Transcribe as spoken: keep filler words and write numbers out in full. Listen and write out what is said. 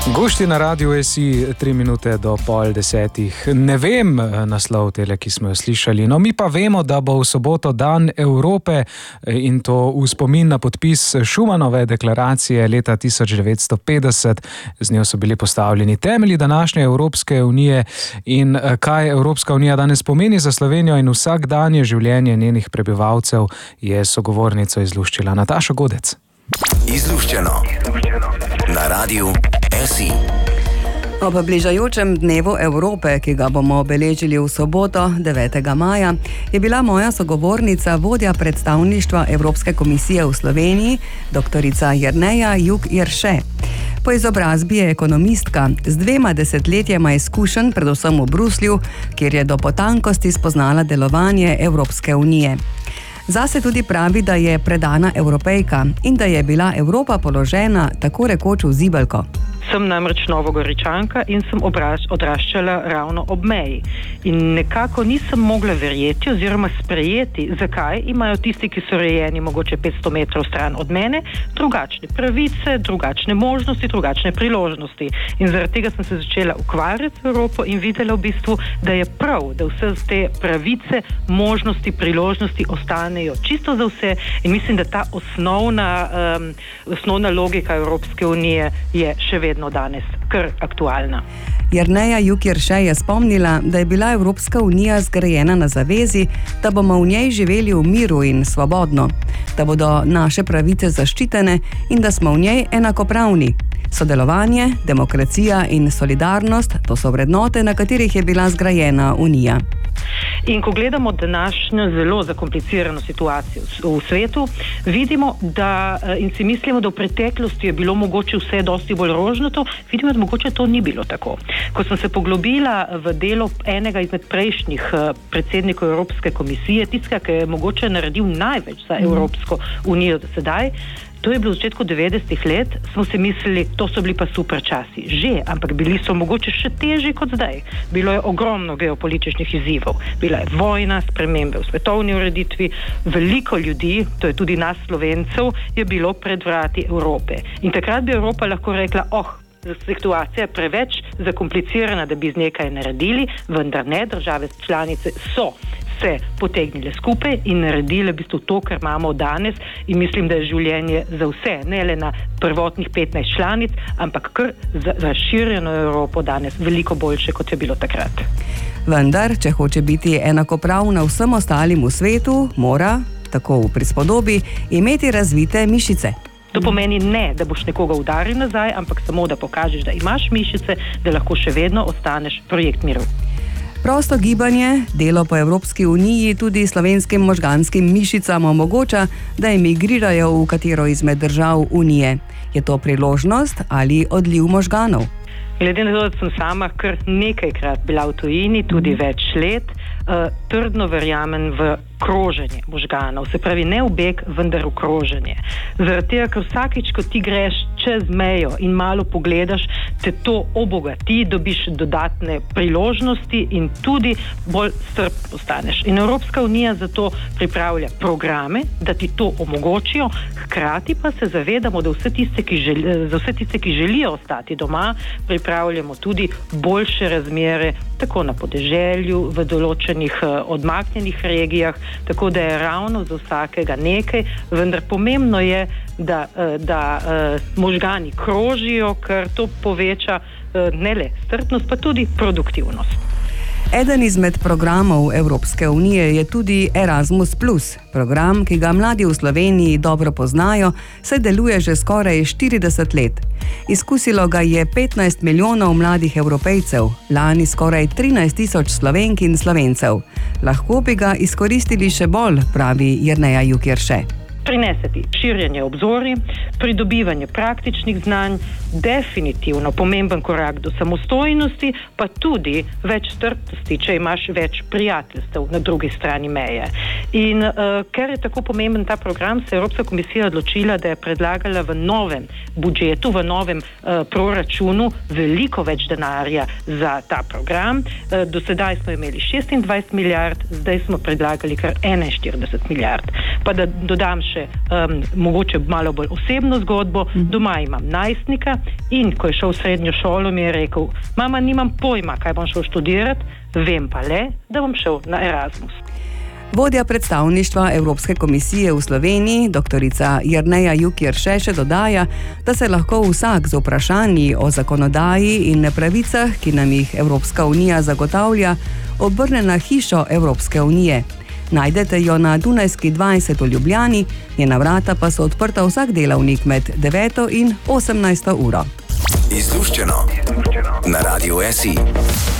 Gošti na Radiu S I, tri minute do pol desetih. Ne vem naslov tele, ki smo jo slišali, no mi pa vemo, da bo v soboto Dan Evrope in to v spomin na podpis Schumanove deklaracije leta tisoč devetsto petdeset. Z njo so bili postavljeni temelji današnje Evropske unije in kaj Evropska unija danes pomeni za Slovenijo in vsakdanje življenje njenih prebivalcev, je sogovornico izluščila Nataša Godec. Izluščeno na Radiu S I. Ob bližajočem dnevu Evrope, ki ga bomo obeležili v soboto, devetega maja, je bila moja sogovornica vodja predstavništva Evropske komisije v Sloveniji, doktorica Jerneja Juk-Jerše. Po izobrazbi je ekonomistka z dvema desetletjema izkušenj, predvsem v Bruslju, kjer je do potankosti spoznala delovanje Evropske unije. Zase tudi pravi, da je predana Evropejka in da je bila Evropa položena tako rekoč v zibelko. Sem namreč Novogoričanka in sem odraščala ravno ob meji. In nekako nisem mogla verjeti oziroma sprejeti, zakaj imajo tisti, ki so rojeni mogoče petsto metrov stran od mene, drugačne pravice, drugačne možnosti, drugačne priložnosti. In zaradi tega sem se začela ukvarjati z Evropo in videla v bistvu, da je prav, da vse te pravice, možnosti, priložnosti ostanejo čisto za vse. In mislim, da ta osnovna, um, osnovna logika Evropske unije je še vedno danes kar aktualna. Jerneja Juk-Jerše je spomnila, da je bila Evropska unija zgrajena na zavezi, da bomo v njej živeli v miru in svobodno, da bodo naše pravice zaščitene in da smo v njej enakopravni. Sodelovanje, demokracija in solidarnost, to so vrednote, na katerih je bila zgrajena unija. In ko gledamo današnjo zelo zakomplicirano situacijo v svetu, vidimo, da in si mislimo, da v preteklosti je bilo mogoče vse dosti bolj rožnato, vidimo, da mogoče to ni bilo tako. Ko sem se poglobila v delo enega izmed prejšnjih predsednikov Evropske komisije, tistega, ki je mogoče naredil največ za Evropsko unijo do sedaj, to je bilo v začetku devetdesetih let, smo si mislili, to so bili pa super časi. Že, ampak bili so mogoče še težji kot zdaj. Bilo je ogromno geopolitičnih izzivov. Bila je vojna, spremembe v svetovni ureditvi, veliko ljudi, to je tudi nas Slovencev, je bilo pred vrati Evrope. In takrat bi Evropa lahko rekla, oh, situacija je preveč zakomplicirana, da bi z nekaj naredili, vendar ne, države članice so se potegnile skupaj in naredile v bistvu to, kar imamo danes, in mislim, da je življenje za vse, ne le na prvotnih petnajst članic, ampak kar za razširjeno Evropo danes veliko boljše, kot je bilo takrat. Vendar, če hoče biti enakopravna vsem ostalim v svetu, mora, tako v prispodobi, imeti razvite mišice. To pomeni ne, da boš nekoga udaril nazaj, ampak samo, da pokažeš, da imaš mišice, da lahko še vedno ostaneš projekt miru. Prosto gibanje, delo po Evropski uniji tudi slovenskim možganskim mišicam omogoča, da emigrirajo v katero izmed držav unije. Je to priložnost ali odliv možganov? Glede na to, da sem sama kar nekajkrat bila v tujini, tudi več let, uh, trdno verjamem v kroženje možganov, se pravi ne v beg, vendar v kroženje. Zaradi tega, ker vsakič, ko ti greš čez mejo in malo pogledaš, te to obogati, dobiš dodatne priložnosti in tudi bolj strp postaneš. In Evropska unija zato pripravlja programe, da ti to omogočijo, hkrati pa se zavedamo, da vse tiste, ki želi, za vse tiste, ki želijo ostati doma, pripravljamo tudi boljše razmere, tako na podeželju, v določenih odmaknjenih regijah, tako da je ravno za vsakega nekaj, vendar pomembno je, da, da možgani krožijo, ker to poveča ne le strpnost, pa tudi produktivnost. Eden izmed programov Evropske unije je tudi Erasmus plus, program, ki ga mladi v Sloveniji dobro poznajo, saj deluje že skoraj štirideset let. Izkusilo ga je petnajst milijonov mladih Evropejcev, lani skoraj trinajst tisoč Slovenk in Slovencev. Lahko bi ga izkoristili še bolj, pravi Jerneja Juk-Jerše. Prineseti širjenje obzorij, pridobivanje praktičnih znanj, definitivno pomemben korak do samostojnosti, pa tudi več strpnosti, če imaš več prijateljstev na drugi strani meje. In uh, ker je tako pomemben ta program, se je Evropska komisija odločila, da je predlagala v novem budžetu, v novem uh, proračunu veliko več denarja za ta program. Uh, do sedaj smo imeli šestindvajset milijard, zdaj smo predlagali kar enainštirideset milijard. Pa da dodam še um, mogoče malo bolj osebno zgodbo. Doma imam najstnika in ko je šel v srednjo šolo, mi je rekel: mama, nimam pojma, kaj bom šel študirati, vem pa le, da bom šel na Erasmus. Vodja predstavništva Evropske komisije v Sloveniji, doktorica Jerneja Jukir-Še, še dodaja, da se lahko vsak z vprašanji o zakonodaji in pravicah, ki nam jih Evropska unija zagotavlja, obrne na hišo Evropske unije. Najdete jo na Dunajski dvajset v Ljubljani, njena vrata pa so odprta vsak delavnik med deveto in osemnajsto uro. Izluščeno na Radiu S I.